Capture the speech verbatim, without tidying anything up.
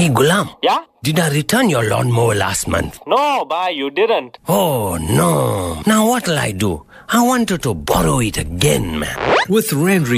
Hey, Gulam. Yeah? Did I return your lawnmower last month? No, bye, you didn't. Oh, no. Now what'll I do? I wanted to borrow it again, man. With Rand